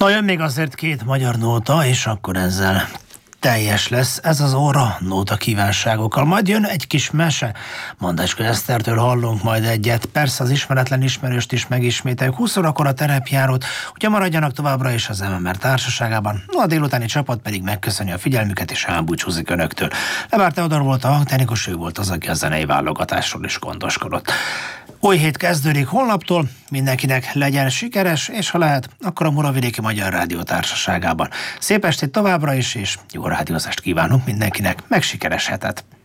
Na, jön még azért 2 magyar nóta, és akkor ezzel teljes lesz ez az óra nóta kívánságokkal. Majd jön egy kis mese. Mandácska Esztertől hallunk majd egyet. Persze az ismeretlen ismerőst is megismételjük. 20 órakor a terepjárót, ugye maradjanak továbbra is az MMR társaságában. No, a délutáni csapat pedig megköszöni a figyelmüket és elbúcsúzik önöktől. Lebár Teodor volt a hangtechnikus, ő volt az, aki a zenei válogatásról is gondoskodott. Új hét kezdődik holnaptól, mindenkinek legyen sikeres, és ha lehet, akkor a Muravidéki Magyar Rádió Társaságában. Szép estét továbbra is, és jó rádiózást kívánunk mindenkinek, meg sikeres hetet!